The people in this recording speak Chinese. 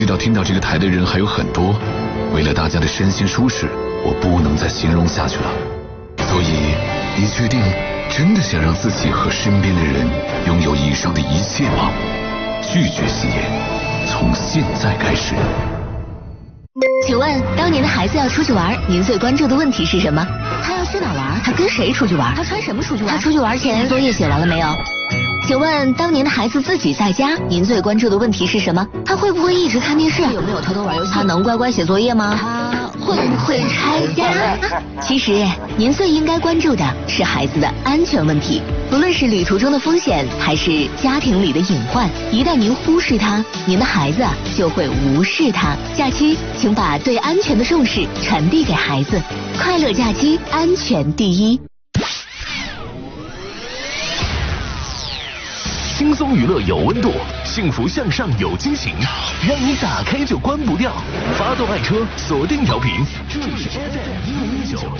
知道听到这个台的人还有很多，为了大家的身心舒适，我不能再形容下去了。所以，你确定真的想让自己和身边的人拥有以上的一切吗？拒绝吸烟，从现在开始。 请问，当您的孩子要出去玩，您最关注的问题是什么？他要去哪玩？他跟谁出去玩？他穿什么出去玩？他出去玩前作业写完了没有？请问，当您的孩子自己在家，您最关注的问题是什么？他会不会一直看电视？有没有偷偷玩游戏？他能乖乖写作业吗？他会不会拆家？其实，您最应该关注的是孩子的安全问题。不论是旅途中的风险，还是家庭里的隐患，一旦您忽视它，您的孩子就会无视它。假期，请把对安全的重视传递给孩子。快乐假期，安全第一。 轻松娱乐有温度，幸福向上有惊喜，让你打开就关不掉。发动爱车，锁定调频，这里是 FM 105.9。